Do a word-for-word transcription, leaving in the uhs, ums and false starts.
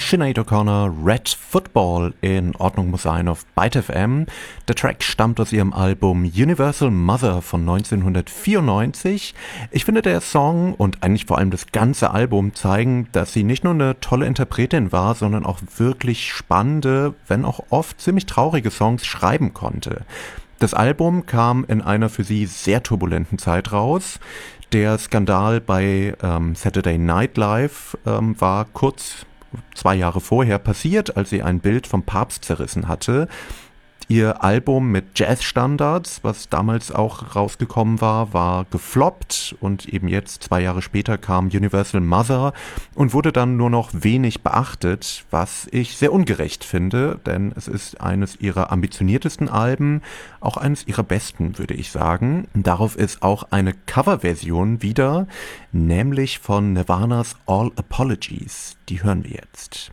Sinead O'Connor, Red Football in Ordnung muss sein auf Byte F M. Der Track stammt aus ihrem Album Universal Mother von neunzehnhundertvierundneunzig. Ich finde, der Song und eigentlich vor allem das ganze Album zeigen, dass sie nicht nur eine tolle Interpretin war, sondern auch wirklich spannende, wenn auch oft ziemlich traurige Songs schreiben konnte. Das Album kam in einer für sie sehr turbulenten Zeit raus. Der Skandal bei ähm, Saturday Night Live ähm, war kurz zwei Jahre vorher passiert, als sie ein Bild vom Papst zerrissen hatte. Ihr Album mit Jazzstandards, was damals auch rausgekommen war, war gefloppt und eben jetzt, zwei Jahre später, kam Universal Mother und wurde dann nur noch wenig beachtet, was ich sehr ungerecht finde, denn es ist eines ihrer ambitioniertesten Alben, auch eines ihrer besten, würde ich sagen. Darauf ist auch eine Coverversion wieder, nämlich von Nirvanas All Apologies. Die hören wir jetzt.